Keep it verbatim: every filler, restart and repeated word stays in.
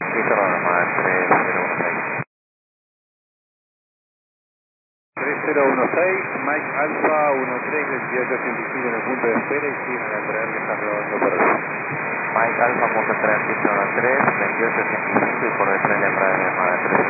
Sí, perdón, más tres cero uno seis. tres cero uno seis, Mike Alfa uno tres veintiocho ochenta y cinco en el punto de espera y siguen al traer que está rodando por ahí. Mike Alfa, punto tres, uno tres, veintiocho ochenta y cinco y por detrás le habrá llamada tres.